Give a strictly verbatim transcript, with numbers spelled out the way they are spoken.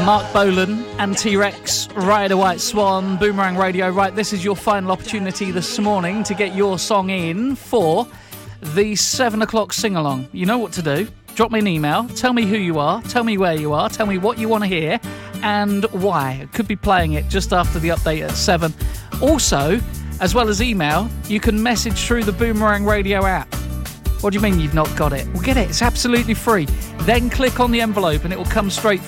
Mark Bolan and T-Rex, Ride a White Swan, Boomerang Radio. Right, this is your final opportunity this morning to get your song in for the seven o'clock sing-along. You know what to do. Drop me an email, tell me who you are, tell me where you are, tell me what you want to hear and why. I could be playing it just after the update at seven. Also, as well as email, you can message through the Boomerang Radio app. What do you mean you've not got it? Well, get it. It's absolutely free. Then click on the envelope and it will come straight